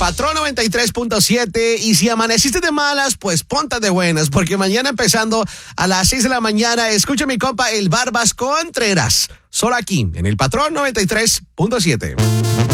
Patrón 93.7. Y si amaneciste de malas, pues ponte de buenas, porque mañana empezando a las 6 de la mañana, escucha mi compa el Barbas Contreras, solo aquí en el Patrón 93.7.